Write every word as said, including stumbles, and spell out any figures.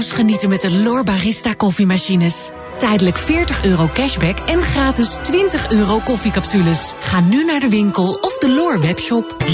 euro's genieten met de L'Or Barista koffiemachines. Tijdelijk veertig euro cashback en gratis twintig euro koffiecapsules. Ga nu naar de winkel of de L'Or webshop.